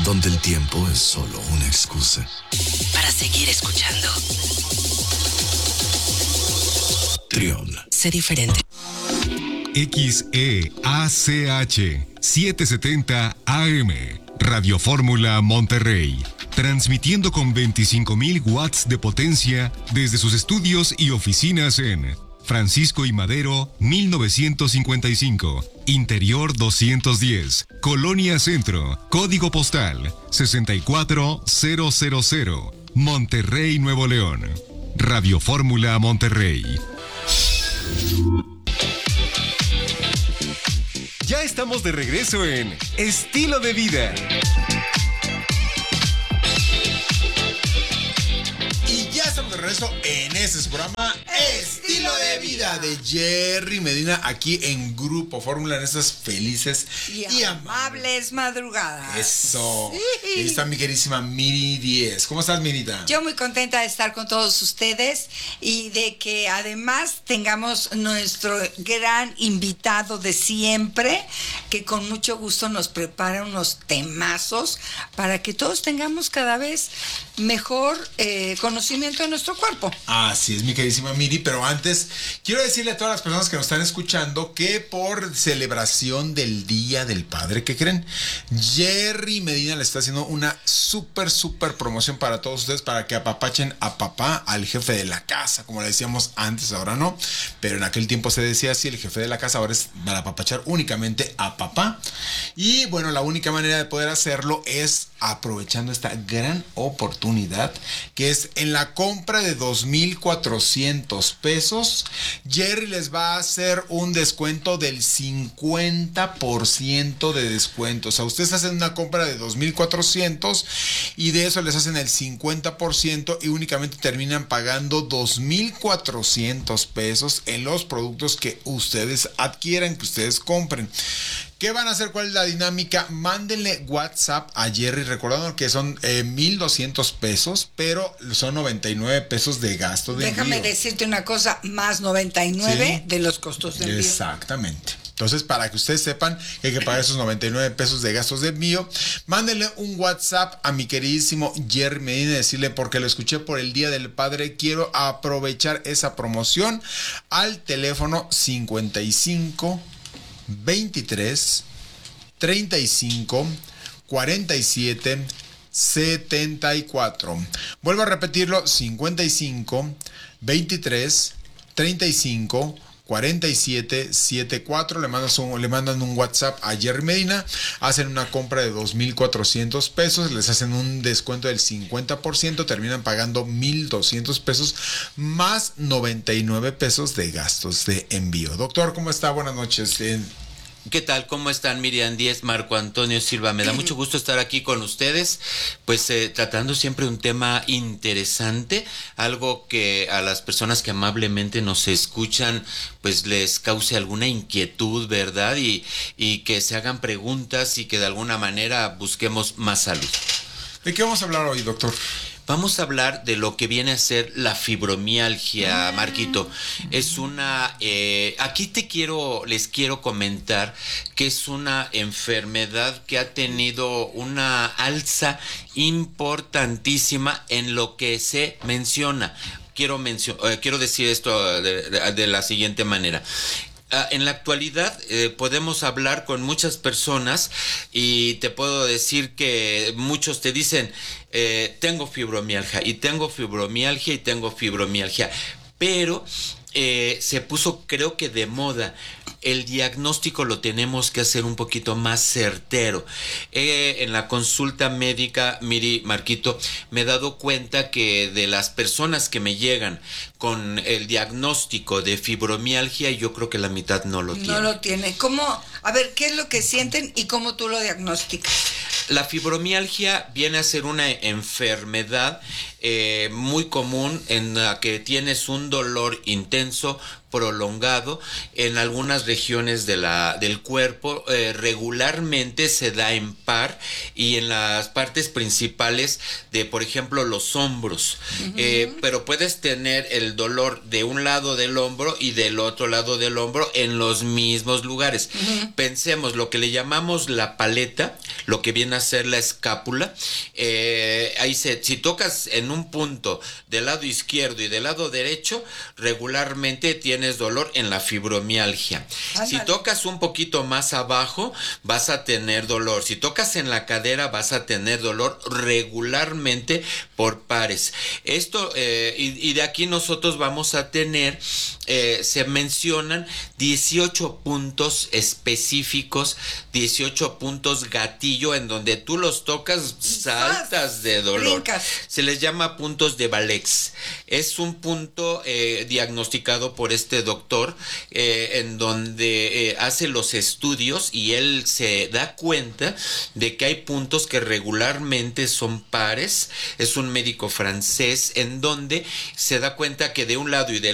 donde el tiempo es solo una excusa para seguir escuchando. Trión. Sé diferente. XEACH 770 AM Radio Fórmula Monterrey, transmitiendo con 25,000 watts de potencia desde sus estudios y oficinas en Francisco y Madero 1955, Interior 210, Colonia Centro, Código Postal 64000, Monterrey, Nuevo León. Radio Fórmula Monterrey. Ya estamos de regreso en Estilo de Vida. Y ya estamos de regreso en ese programa Estilo de Vida de Jerry Medina, aquí en Grupo Fórmula, en estas felices y amables madrugadas. Eso. Sí. Ahí está mi queridísima Miri 10. ¿Cómo estás, Mirita? Yo muy contenta de estar con todos ustedes y de que además tengamos nuestro gran invitado de siempre, que con mucho gusto nos prepara unos temazos para que todos tengamos cada vez mejor conocimiento de nuestro cuerpo. Así es, mi queridísima Miri, pero antes quiero decirle a todas las personas que nos están escuchando que por celebración del Día del Padre, ¿qué creen? Jerry Medina le está haciendo una súper promoción para todos ustedes, para que apapachen a papá, al jefe de la casa, como le decíamos antes, ahora no, pero en aquel tiempo se decía así, el jefe de la casa, ahora es para apapachar únicamente a papá. Y bueno, la única manera de poder hacerlo es aprovechando esta gran oportunidad, que es en la compra de 2,400 pesos, Jerry les va a hacer un descuento del 50% de descuento. O sea, ustedes hacen una compra de 2,400 y de eso les hacen el 50% y únicamente terminan pagando 2,400 pesos en los productos que ustedes adquieran, que ustedes compren. ¿Qué van a hacer? ¿Cuál es la dinámica? Mándenle WhatsApp a Jerry, recordando que son 1,200 pesos, pero son 99 pesos de gasto de envío. Déjame decirte una cosa, más 99 de los costos de envío. Exactamente. Entonces, para que ustedes sepan que hay que pagar esos 99 pesos de gastos de envío, mándenle un WhatsApp a mi queridísimo Jerry Medina y decirle, porque lo escuché por el Día del Padre, quiero aprovechar esa promoción al teléfono 55 23 35 47 74. Vuelvo a repetirlo, 55 23 35 47 74. Le mandan un WhatsApp a Jerry Medina, hacen una compra de 2,400 pesos, les hacen un descuento del 50%, terminan pagando 1,200 pesos más 99 pesos de gastos de envío. Doctor, ¿cómo está? Buenas noches. ¿Qué tal? ¿Cómo están? Miriam Díez, Marco Antonio Silva. Me da mucho gusto estar aquí con ustedes, pues tratando siempre un tema interesante, algo que a las personas que amablemente nos escuchan, pues les cause alguna inquietud, ¿verdad? Y que se hagan preguntas y que de alguna manera busquemos más salud. ¿De qué vamos a hablar hoy, doctor? Vamos a hablar de lo que viene a ser la fibromialgia, Marquito. Es una... aquí les quiero comentar que es una enfermedad que ha tenido una alza importantísima en lo que se menciona. Quiero decir esto de la siguiente manera. En la actualidad podemos hablar con muchas personas y te puedo decir que muchos te dicen tengo fibromialgia y tengo fibromialgia y tengo fibromialgia, pero se puso, creo que de moda, el diagnóstico lo tenemos que hacer un poquito más certero. En la consulta médica, Miri, Marquito, me he dado cuenta que de las personas que me llegan con el diagnóstico de fibromialgia, yo creo que la mitad no lo tiene. No lo tiene. ¿Cómo? A ver, ¿qué es lo que sienten y cómo tú lo diagnosticas? La fibromialgia viene a ser una enfermedad muy común en la que tienes un dolor intenso prolongado en algunas regiones del cuerpo. Regularmente se da en par y en las partes principales de, por ejemplo, los hombros. Pero puedes tener el dolor de un lado del hombro y del otro lado del hombro en los mismos lugares. Pensemos lo que le llamamos la paleta, lo que viene a ser la escápula. Si tocas en un punto del lado izquierdo y del lado derecho, regularmente tienes dolor en la fibromialgia. Si tocas un poquito más abajo, vas a tener dolor. Si tocas en la cadera, vas a tener dolor regularmente por pares. Esto, y de aquí nosotros vamos a tener, se mencionan 18 puntos específicos, 18 puntos gatillo, en donde tú los tocas, saltas de dolor. Brincas. Se les llama puntos de Valex. Es un punto diagnosticado por este doctor, en donde hace los estudios y él se da cuenta de que hay puntos que regularmente son pares. Es un médico francés, en donde se da cuenta que de un lado y del